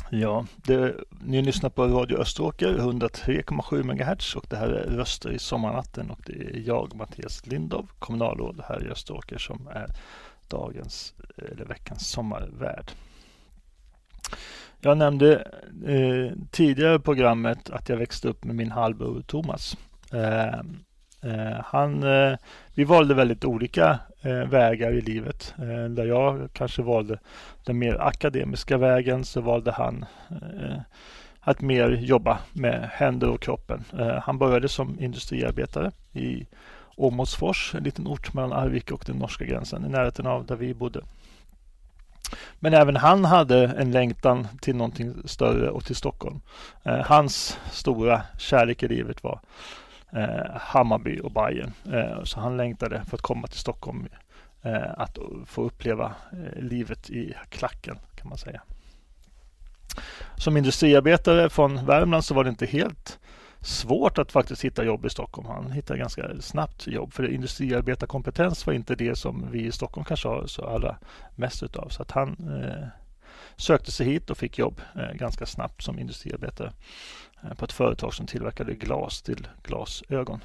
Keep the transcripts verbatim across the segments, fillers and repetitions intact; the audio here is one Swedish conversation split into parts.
Ja, det, ni lyssnar på Radio Österåker, hundratre komma sju megahertz, och det här är Röster i sommarnatten, och det är jag, Mattias Lindov, kommunalråd här i Österåker, som är dagens eller veckans sommarvärd. Jag nämnde eh, tidigare i programmet att jag växte upp med min halvbror Thomas. Eh, eh, han, eh, vi valde väldigt olika eh, vägar i livet. Eh, där jag kanske valde den mer akademiska vägen, så valde han eh, att mer jobba med händer och kroppen. Eh, han började som industriarbetare i Åmotsfors, en liten ort mellan Arvika och den norska gränsen, i närheten av där vi bodde. Men även han hade en längtan till någonting större och till Stockholm. Eh, hans stora kärlek i livet var eh, Hammarby och Bayern. Eh, så han längtade för att komma till Stockholm, eh, att få uppleva eh, livet i klacken, kan man säga. Som industriarbetare från Värmland så var det inte helt svårt att faktiskt hitta jobb i Stockholm. Han hittade ganska snabbt jobb, för industriarbetarkompetens var inte det som vi i Stockholm kanske har så allra mest utav. Så att han eh, sökte sig hit och fick jobb eh, ganska snabbt som industriarbetare eh, på ett företag som tillverkade glas till glasögon.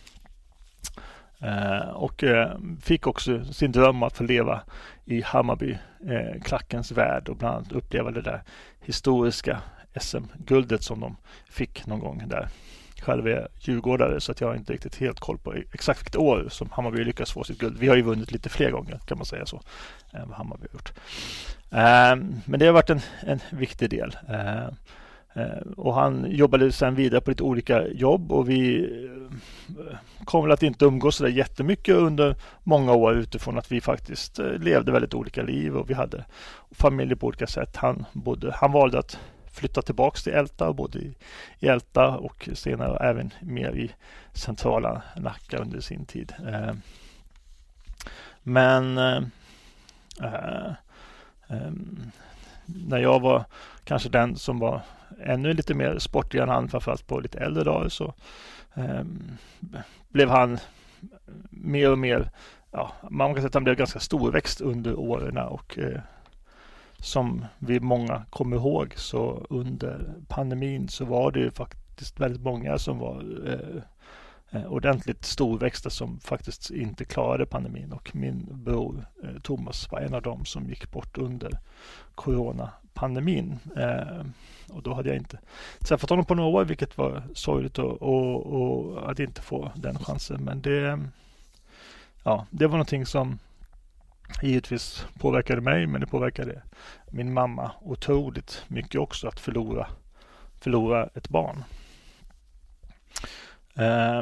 Eh, och eh, fick också sin dröm att få leva i Hammarby, eh, klackens värld, och bland annat uppleva det där historiska S M-guldet som de fick någon gång där. Själv är jag djurgårdare, så att jag har inte riktigt helt koll på exakt vilket år som Hammarby lyckas få sitt guld. Vi har ju vunnit lite fler gånger, kan man säga så, än vad Hammarby har gjort. Eh, men det har varit en, en viktig del. Eh, eh, och han jobbade sedan vidare på lite olika jobb, och vi eh, kom väl att inte umgås så där jättemycket under många år, utifrån att vi faktiskt eh, levde väldigt olika liv, och vi hade familjer på olika sätt. Han, bodde, han valde att flytta tillbaka till Älta, och bodde i, i Älta och senare även mer i centrala Nacka under sin tid. Eh, men eh, eh, eh, när jag var kanske den som var ännu lite mer sportig än han, framförallt på lite äldre dagar, så eh, blev han mer och mer, ja, man kan säga att han blev ganska storväxt under åren, och eh, som vi många kommer ihåg, så under pandemin så var det ju faktiskt väldigt många som var eh, ordentligt storväxta som faktiskt inte klarade pandemin, och min bror eh, Thomas var en av dem som gick bort under coronapandemin. Eh, och då hade jag inte träffat honom på några år, vilket var sorgligt och, och, och att inte få den chansen, men det, ja, det var någonting som givetvis påverkade mig, men det påverkade min mamma otroligt mycket också, att förlora, förlora ett barn. Eh,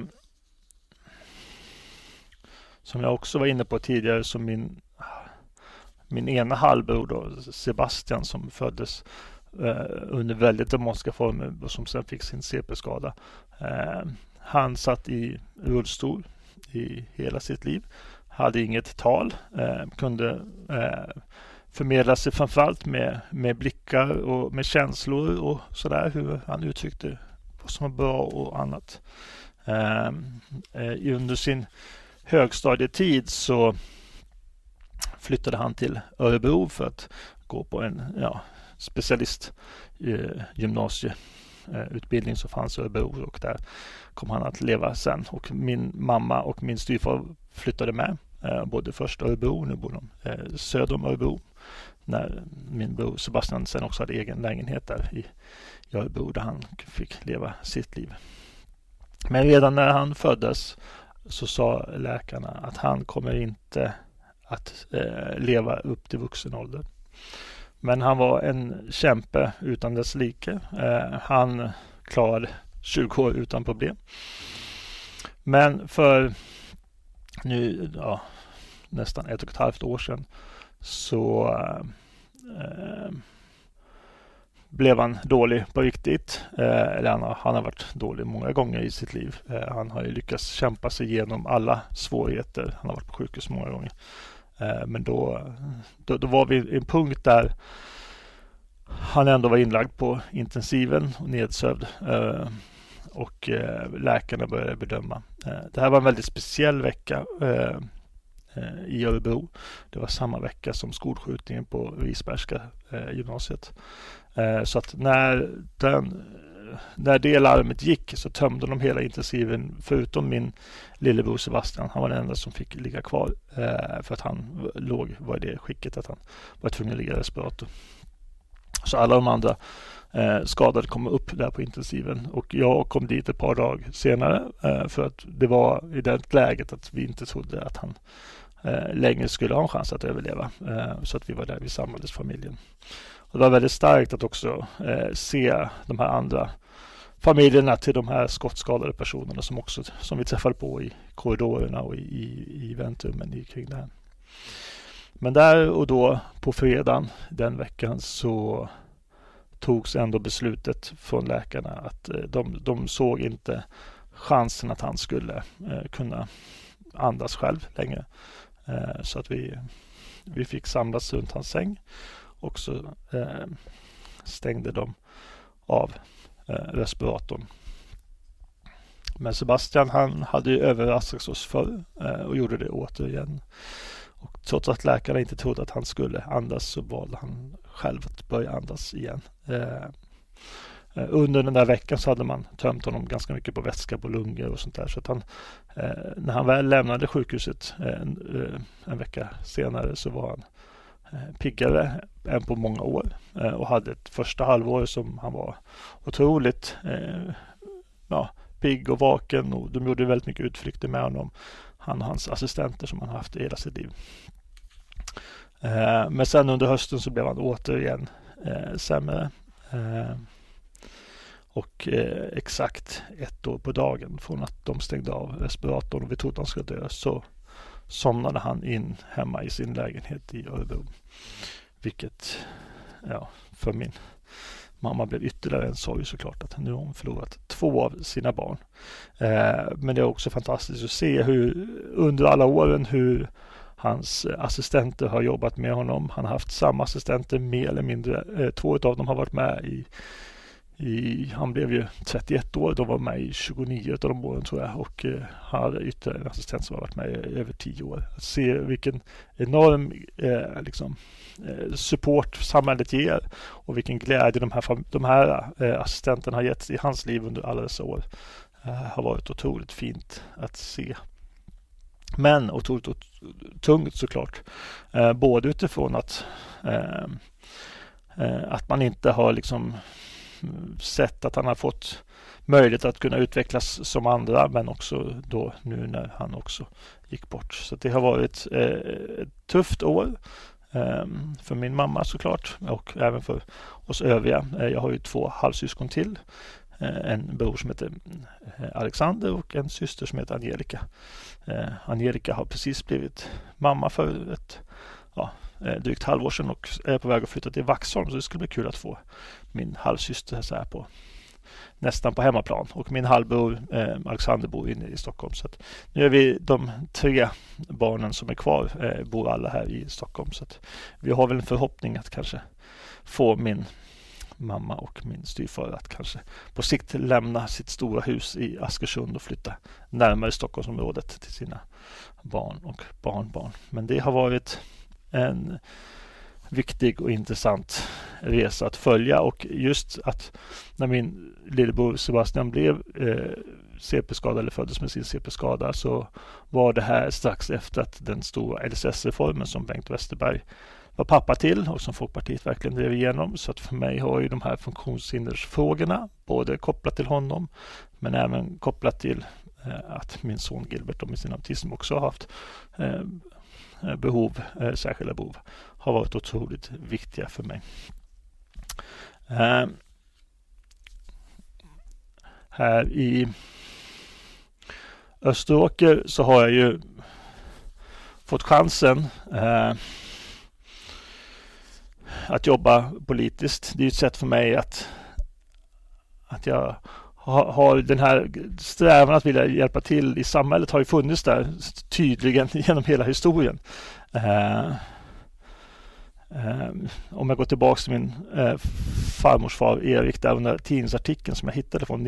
som jag också var inne på tidigare, så min, min ena halvbror då, Sebastian, som föddes eh, under väldigt dramatiska former och som sen fick sin C P-skada. Eh, han satt i rullstol i hela sitt liv. Hade inget tal, eh, kunde eh, förmedla sig framförallt med, med blickar och med känslor och sådär, hur han uttryckte vad som var bra och annat. Eh, eh, under sin högstadietid så flyttade han till Örebro för att gå på en ja, specialist eh, gymnasieutbildning som fanns i Örebro, och där kom han att leva sen. Och min mamma och min styvfar flyttade med, eh, både först Örebro, nu bor de eh, söder om Örebro, när min bror Sebastian sen också hade egen lägenhet där i Örebro, där han fick leva sitt liv. Men redan när han föddes så sa läkarna att han kommer inte att eh, leva upp till vuxen ålder. Men han var en kämpe utan dess like. Eh, han klarade tjugo år utan problem. Men för nu ja, nästan ett och ett halvt år sedan så eh, blev han dålig på riktigt. Eh, eller han har, han har varit dålig många gånger i sitt liv. Eh, han har ju lyckats kämpa sig igenom alla svårigheter. Han har varit på sjukhus många gånger. Eh, men då, då, då var vi i en punkt där han ändå var inlagd på intensiven och nedsövd. Eh, och eh, läkarna började bedöma. Eh, det här var en väldigt speciell vecka. Eh, eh, i Örebro. Det var samma vecka som skolskjutningen på Risbergska eh, gymnasiet. Eh, så att när, den, när det larmet gick så tömde de hela intensiven förutom min lillebror Sebastian. Han var den enda som fick ligga kvar eh, för att han låg, var i det skicket att han var tvungen att ligga i respirator. Så alla de andra eh, skadade kom upp där på intensiven och jag kom dit ett par dagar senare eh, för att det var i det läget att vi inte trodde att han eh, längre skulle ha en chans att överleva. Eh, så att vi var där, vi samlades familjen. Och det var väldigt starkt att också eh, se de här andra familjerna till de här skottskadade personerna som också som vi träffade på i korridorerna och i, i, i väntrummen i kring det här. Men där och då på fredagen den veckan så togs ändå beslutet från läkarna att de, de såg inte chansen att han skulle eh, kunna andas själv längre. Eh, så att vi, vi fick samlas runt hans säng och så eh, stängde de av eh, respiratorn. Men Sebastian han hade ju överraskat oss förr eh, och gjorde det återigen. Och trots att läkarna inte trodde att han skulle andas så valde han själv att börja andas igen. Eh, under den där veckan så hade man tömt honom ganska mycket på vätska på lungor och sånt där. Så att han, eh, när han väl lämnade sjukhuset eh, en, en vecka senare så var han eh, piggare än på många år. Eh, och hade ett första halvår som han var otroligt eh, ja, pigg och vaken. Och de gjorde väldigt mycket utflykter med honom. Han och hans assistenter som han haft i hela sitt liv. Eh, men sen under hösten så blev han återigen eh, sämre. Eh, och eh, exakt ett år på dagen från att de stängde av respiratorn och vi trodde han skulle dö så somnade han in hemma i sin lägenhet i Örebro. Vilket, ja, för min mamma blev ytterligare en sorg såklart att nu har hon förlorat två av sina barn. Eh, men det är också fantastiskt att se hur under alla åren hur hans assistenter har jobbat med honom. Han har haft samma assistenter mer eller mindre. Eh, två av dem har varit med i, i han blev ju trettioett år. De var med i tjugonio av de åren tror jag. Och eh, han hade ytterligare en assistent som har varit med i över tio år. Att se vilken enorm eh, liksom, eh, support samhället ger och vilken glädje de här, de här eh, assistenterna har gett i hans liv under alla dessa år. Eh, har varit otroligt fint att se. Men otroligt ot- tungt såklart. Eh, både utifrån att, eh, eh, att man inte har liksom sett att han har fått möjlighet att kunna utvecklas som andra men också då nu när han också gick bort. Så det har varit eh, ett tufft år eh, för min mamma såklart och även för oss övriga. Eh, jag har ju två halvsyskon till. En bror som heter Alexander och en syster som heter Angelica. Eh, Angelica har precis blivit mamma för ett ja, drygt halvår sedan och är på väg att flytta till Vaxholm så det skulle bli kul att få min halvsyster så här på nästan på hemmaplan och min halvbror eh, Alexander bor inne i Stockholm så att nu är vi de tre barnen som är kvar eh, bor alla här i Stockholm så att vi har väl en förhoppning att kanske få min mamma och min styvfar att kanske på sikt lämna sitt stora hus i Askersund och flytta närmare Stockholmsområdet till sina barn och barnbarn. Men det har varit en viktig och intressant resa att följa och just att när min lillebror Sebastian blev eh, C P-skadad eller föddes med sin C P-skada så var det här strax efter att den stora L S S-reformen som Bengt Westerberg var pappa till och som Folkpartiet verkligen drev igenom. Så att för mig har ju de här funktionshindersfrågorna både kopplat till honom men även kopplat till eh, att min son Gilbert med sin autism också har haft eh, behov, eh, särskilda behov har varit otroligt viktiga för mig. Eh, här i Österåker så har jag ju fått chansen eh, att jobba politiskt. Det är ett sätt för mig att, att jag har, har den här strävan att vilja hjälpa till i samhället har ju funnits där tydligen genom hela historien. Eh, eh, om jag går tillbaka till min eh, farmors far Erik där under tidningsartikeln som jag hittade från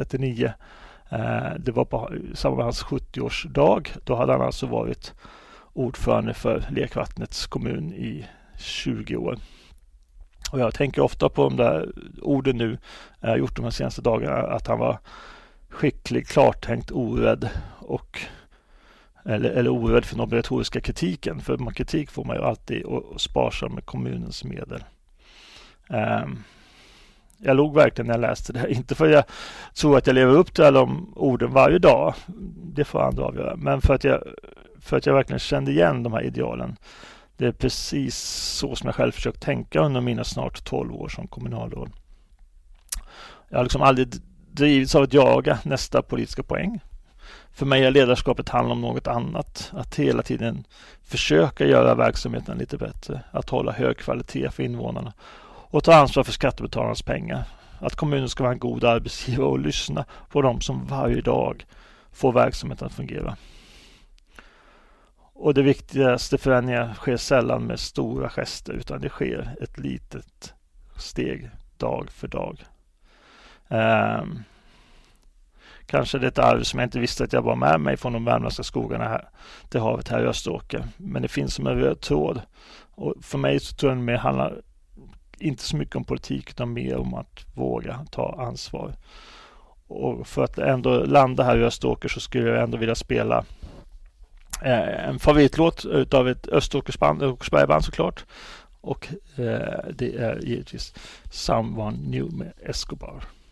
nittonhundratrettionio. Eh, det var på samma med hans sjuttioårsdag. Då hade han alltså varit ordförande för Lekvattnets kommun i tjugo år. Och jag tänker ofta på de där orden nu jag har gjort de här senaste dagarna, att han var skicklig, klartänkt, orädd och eller, eller orädd för den obligatoriska kritiken, för man kritik får man ju alltid och, och sparsam med kommunens medel. Um, jag låg verkligen när jag läste det här, inte för att jag tror att jag lever upp till alla de orden varje dag, det får andra avgöra, men för att jag, för att jag verkligen kände igen de här idealen. Det är precis så som jag själv försökt tänka under mina snart tolv år som kommunalråd. Jag har liksom aldrig drivits av att jaga nästa politiska poäng. För mig är ledarskapet handlar om något annat. Att hela tiden försöka göra verksamheten lite bättre. Att hålla hög kvalitet för invånarna. Och ta ansvar för skattebetalarnas pengar. Att kommunen ska vara en god arbetsgivare och lyssna på dem som varje dag får verksamheten att fungera. Och det viktigaste förändringar sker sällan med stora gester, utan det sker ett litet steg dag för dag. Um, kanske det är ett arv som jag inte visste att jag var med mig från de värmländska skogarna här till havet här i Österåker. Men det finns som en röd tråd. Och för mig så tror jag det mer handlar inte så mycket om politik utan mer om att våga ta ansvar. Och för att ändå landa här i Österåker så skulle jag ändå vilja spela eh, en favoritlåt utav ett Österåkersbergband såklart. Och eh, det är givetvis Someone New med Escobar.